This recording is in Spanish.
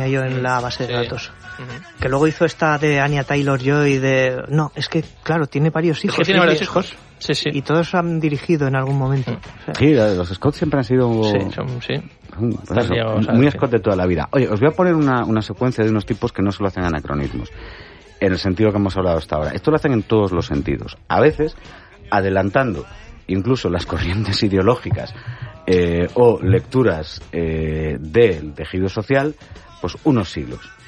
ponía yo en la base de datos. Que luego hizo esta de Anya Taylor-Joy de... No, es que, claro, tiene varios hijos. Es que tiene varios hijos. Sí. Y todos han dirigido en algún momento. O sea, sí, los Scott siempre han sido... muy Scott de toda la vida. Oye, os voy a poner una secuencia de unos tipos que no solo hacen anacronismos, en el sentido que hemos hablado hasta ahora. Esto lo hacen en todos los sentidos. A veces, adelantando incluso las corrientes ideológicas o lecturas del tejido social, pues unos siglos.